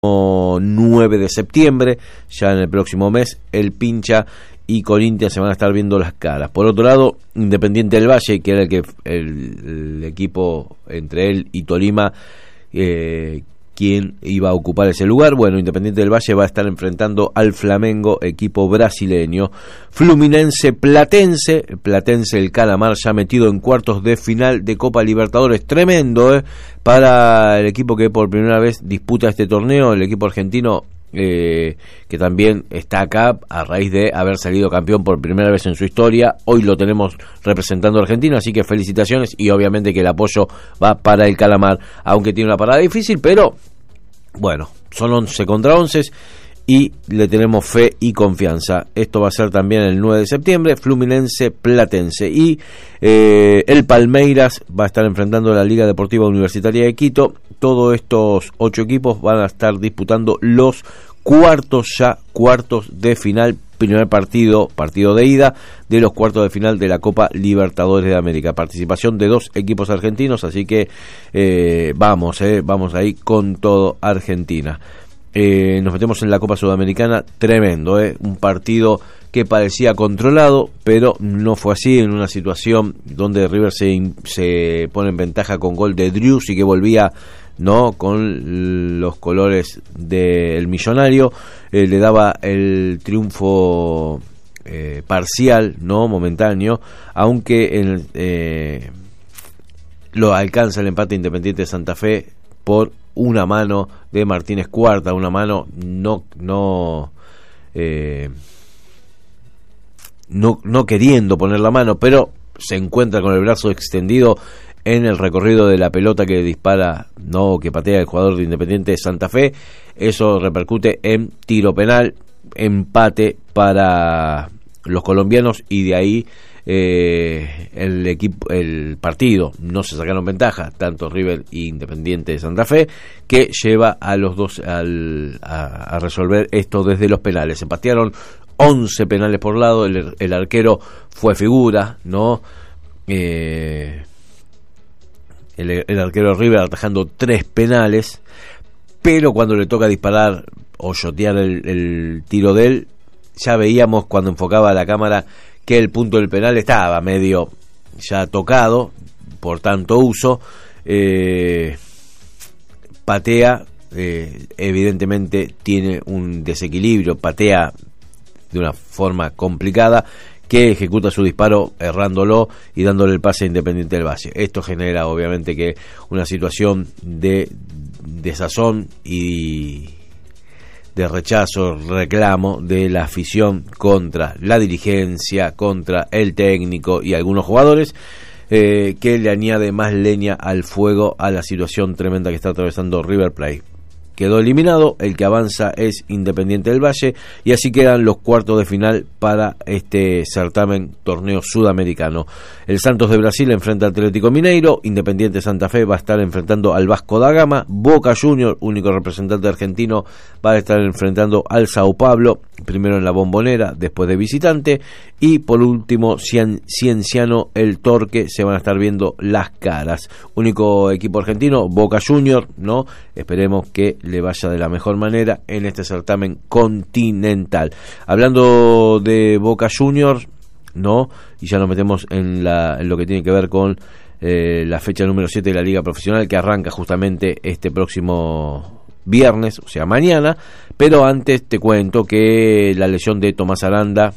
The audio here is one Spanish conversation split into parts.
9 de septiembre, ya en el próximo mes, el Pincha y Corinthians se van a estar viendo las caras. Por otro lado, Independiente del Valle, que era el equipo entre él y Tolima, quien iba a ocupar ese lugar. Bueno, Independiente del Valle va a estar enfrentando al Flamengo, equipo brasileño. Fluminense Platense el Calamar, ya metido en cuartos de final de Copa Libertadores. Tremendo para el equipo que por primera vez disputa este torneo, el equipo argentino, que también está acá a raíz de haber salido campeón por primera vez en su historia. Hoy lo tenemos representando a Argentina, así que felicitaciones, y obviamente que el apoyo va para el Calamar, aunque tiene una parada difícil, pero bueno, son 11 contra 11 y le tenemos fe y confianza. Esto va a ser también el 9 de septiembre, Fluminense Platense, y el Palmeiras va a estar enfrentando a la Liga Deportiva Universitaria de Quito. Todos estos 8 equipos van a estar disputando los cuartos de final, primer partido de ida de los cuartos de final de la Copa Libertadores de América. Participación de 2 equipos argentinos, así que vamos ahí con todo Argentina. Nos metemos en la Copa Sudamericana, tremendo, un partido que parecía controlado, pero no fue así, en una situación donde River se pone en ventaja con gol de Driussi, que volvía con los colores del Millonario, le daba el triunfo parcial, momentáneo, aunque lo alcanza el empate Independiente de Santa Fe por una mano de Martínez Cuarta, una mano no queriendo poner la mano, pero se encuentra con el brazo extendido en el recorrido de la pelota que dispara, que patea el jugador de Independiente de Santa Fe. Eso repercute en tiro penal, empate para los colombianos, y de ahí el partido no se sacaron ventaja, tanto River e Independiente de Santa Fe, que lleva a los dos a resolver esto desde los penales. Se patearon 11 penales por lado, el arquero fue figura, el arquero River atajando 3 penales, pero cuando le toca disparar o shotear el tiro de él, ya veíamos cuando enfocaba la cámara que el punto del penal estaba medio ya tocado por tanto uso. Patea, evidentemente tiene un desequilibrio, patea de una forma complicada, que ejecuta su disparo errándolo y dándole el pase a Independiente del Valle. Esto genera obviamente que una situación de desazón y de rechazo, reclamo de la afición contra la dirigencia, contra el técnico y algunos jugadores, que le añade más leña al fuego a la situación tremenda que está atravesando River Plate. Quedó eliminado, el que avanza es Independiente del Valle, y así quedan los cuartos de final para este certamen torneo sudamericano. El Santos de Brasil enfrenta al Atlético Mineiro, Independiente Santa Fe va a estar enfrentando al Vasco da Gama, Boca Juniors, único representante argentino, va a estar enfrentando al Sao Paulo, primero en la Bombonera, después de visitante, y por último Cienciano el Torque, se van a estar viendo las caras. Único equipo argentino, Boca Juniors, esperemos que le vaya de la mejor manera en este certamen continental. Hablando de Boca Juniors, y ya nos metemos en lo que tiene que ver con la fecha número 7 de la Liga Profesional, que arranca justamente este próximo viernes, o sea mañana. Pero antes te cuento que la lesión de Tomás Aranda,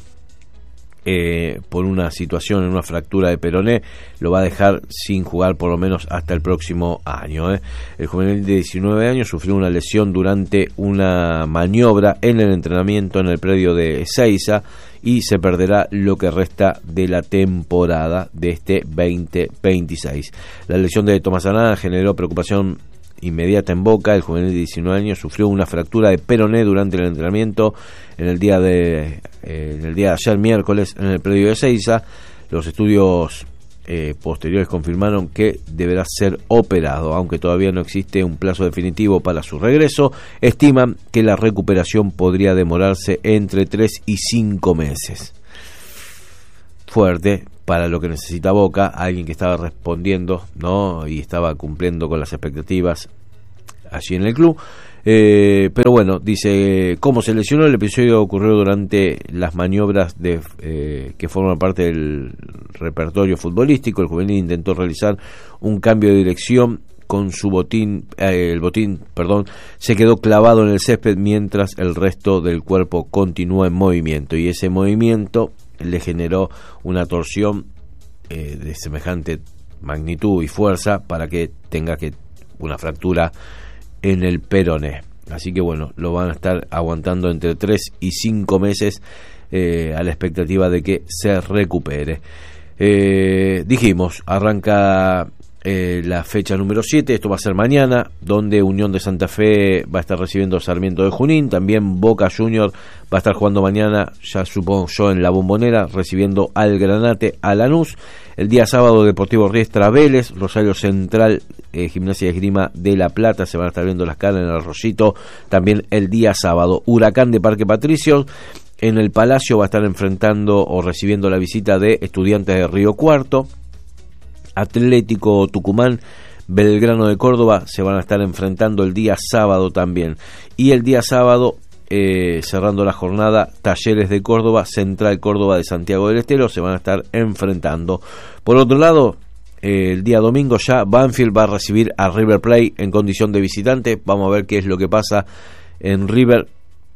por una situación en una fractura de peroné, lo va a dejar sin jugar por lo menos hasta el próximo año. El juvenil de 19 años sufrió una lesión durante una maniobra en el entrenamiento en el predio de Ezeiza, y se perderá lo que resta de la temporada de este 2026. La lesión de Tomás Aranda generó preocupación inmediata en Boca. El juvenil de 19 años sufrió una fractura de peroné durante el entrenamiento en el día de ayer miércoles en el predio de Ezeiza. Los estudios posteriores confirmaron que deberá ser operado, aunque todavía no existe un plazo definitivo para su regreso. Estiman que la recuperación podría demorarse entre 3 y 5 meses. Fuerte para lo que necesita Boca, alguien que estaba respondiendo, y estaba cumpliendo con las expectativas allí en el club. Pero bueno, dice, ¿cómo se lesionó? El episodio ocurrió durante las maniobras que forman parte del repertorio futbolístico. El juvenil intentó realizar un cambio de dirección con su botín, el botín se quedó clavado en el césped mientras el resto del cuerpo continuó en movimiento, y ese movimiento le generó una torsión de semejante magnitud y fuerza para que tenga una fractura en el peroné. Así que bueno, lo van a estar aguantando entre 3 y 5 meses a la expectativa de que se recupere. Dijimos, arranca la fecha número 7, esto va a ser mañana, donde Unión de Santa Fe va a estar recibiendo Sarmiento de Junín. También Boca Junior va a estar jugando mañana, ya supongo yo, en la Bombonera, recibiendo al Granate, a Lanús. El día sábado, Deportivo Riestra Vélez, Rosario Central, Gimnasia y Esgrima de La Plata, se van a estar viendo las caras en el Arroyito también el día sábado. Huracán de Parque Patricios en el Palacio va a estar enfrentando o recibiendo la visita de Estudiantes de Río Cuarto. Atlético Tucumán, Belgrano de Córdoba se van a estar enfrentando el día sábado también. Y el día sábado, cerrando la jornada, Talleres de Córdoba, Central Córdoba de Santiago del Estero se van a estar enfrentando. Por otro lado, el día domingo ya Banfield va a recibir a River Plate en condición de visitante. Vamos a ver qué es lo que pasa en River,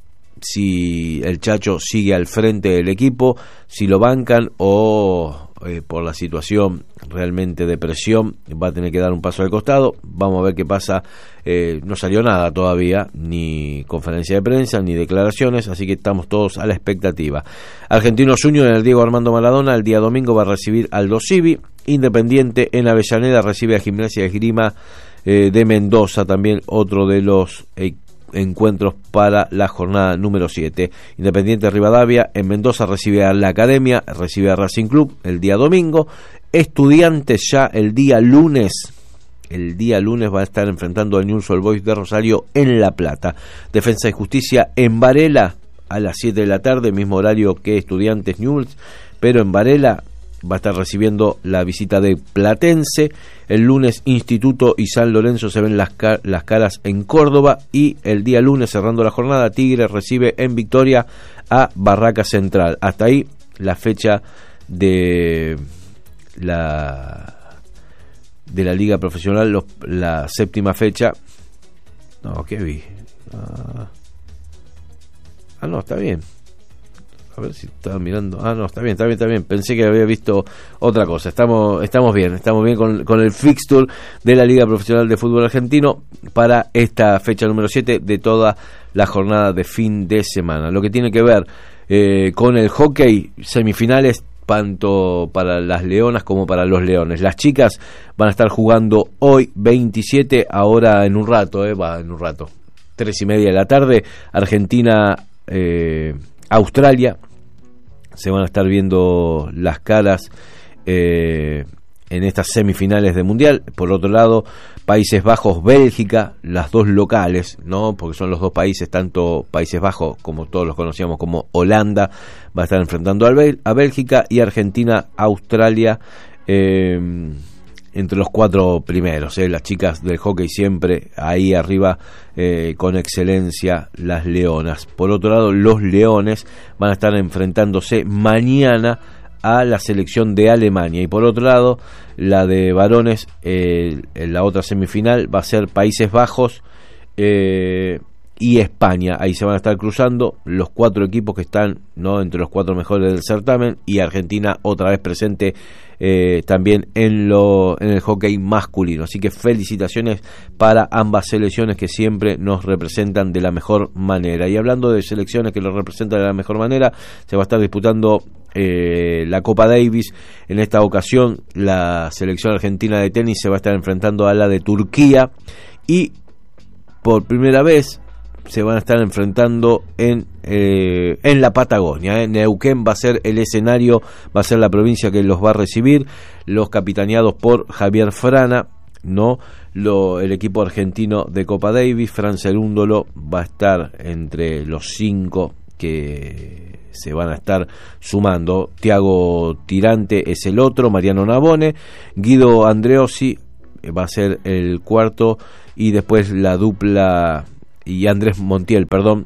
si el Chacho sigue al frente del equipo, si lo bancan o por la situación realmente de presión va a tener que dar un paso al costado. Vamos a ver qué pasa. No salió nada todavía, ni conferencia de prensa ni declaraciones, así que estamos todos a la expectativa. Argentinos Junior en el Diego Armando Maradona el día domingo va a recibir al Aldo Civi. Independiente en Avellaneda recibe a Gimnasia y Esgrima de Mendoza, también otro de los encuentros para la jornada número 7. Independiente Rivadavia en Mendoza recibe a la Academia, recibe a Racing Club el día domingo. Estudiantes ya el día lunes va a estar enfrentando al Newell's Old Boys de Rosario en La Plata. Defensa y Justicia en Varela a las 7 de la tarde, mismo horario que Estudiantes Newell's, pero en Varela va a estar recibiendo la visita de Platense. El lunes Instituto y San Lorenzo se ven las caras en Córdoba, y el día lunes, cerrando la jornada, Tigre recibe en Victoria a Barraca Central. Hasta ahí la fecha de la Liga Profesional, la séptima fecha. No, ¿qué vi? No, está bien. A ver si estaba mirando. No, está bien. Pensé que había visto otra cosa. Estamos bien con el fixture de la Liga Profesional de Fútbol Argentino para esta fecha número 7 de toda la jornada de fin de semana. Lo que tiene que ver con el hockey, semifinales tanto para las leonas como para los leones. Las chicas van a estar jugando hoy 27, ahora en un rato, 3:30 de la tarde, Argentina, Australia. Se van a estar viendo las caras en estas semifinales de Mundial. Por otro lado, Países Bajos, Bélgica, las dos locales, ¿no? Porque son los dos países, tanto Países Bajos como todos los conocíamos como Holanda, va a estar enfrentando a Bélgica, y Argentina, Australia, entre los 4 primeros, las chicas del hockey siempre ahí arriba, con excelencia, las leonas. Por otro lado, los leones van a estar enfrentándose mañana a la selección de Alemania, y por otro lado, la de varones, en la otra semifinal va a ser Países Bajos y España. Ahí se van a estar cruzando los 4 equipos que están, ¿no?, entre los 4 mejores del certamen, y Argentina otra vez presente también en el hockey masculino. Así que felicitaciones para ambas selecciones que siempre nos representan de la mejor manera. Y hablando de selecciones que los representan de la mejor manera, se va a estar disputando la Copa Davis. En esta ocasión la selección argentina de tenis se va a estar enfrentando a la de Turquía, y por primera vez se van a estar enfrentando en la Patagonia. Neuquén va a ser el escenario, va a ser la provincia que los va a recibir, los capitaneados por Javier Frana, ¿no? El equipo argentino de Copa Davis, Fran Cerúndolo va a estar entre los 5 que se van a estar sumando. Tiago Tirante es el otro, Mariano Navone, Guido Andreossi va a ser el cuarto, y después la dupla y Andrés Montiel,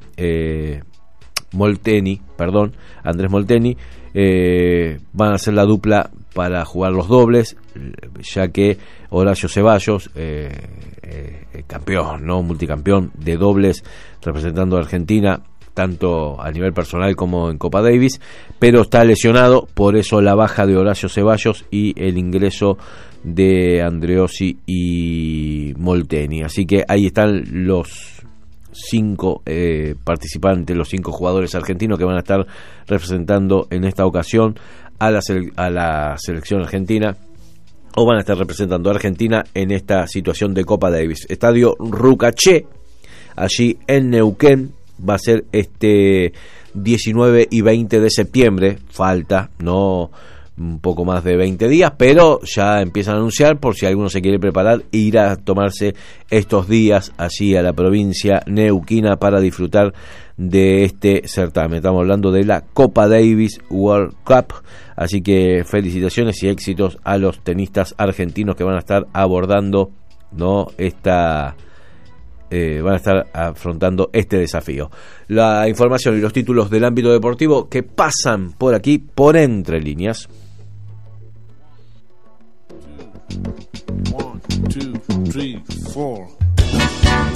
Andrés Molteni, van a ser la dupla para jugar los dobles, ya que Horacio Ceballos, campeón, ¿no? Multicampeón de dobles representando a Argentina, tanto a nivel personal como en Copa Davis, pero está lesionado, por eso la baja de Horacio Ceballos y el ingreso de Andreossi y Molteni. Así que ahí están los 5 participantes, los 5 jugadores argentinos que van a estar representando en esta ocasión a la selección argentina, o van a estar representando a Argentina en esta situación de Copa Davis. Estadio Rucaché, allí en Neuquén, va a ser este 19 y 20 de septiembre, falta, no un poco más de 20 días, pero ya empiezan a anunciar por si alguno se quiere preparar e ir a tomarse estos días allí a la provincia neuquina para disfrutar de este certamen. Estamos hablando de la Copa Davis World Cup, así que felicitaciones y éxitos a los tenistas argentinos que van a estar abordando, ¿no?, van a estar afrontando este desafío. La información y los títulos del ámbito deportivo que pasan por aquí, por Entre Líneas. 1, 2, 3, 4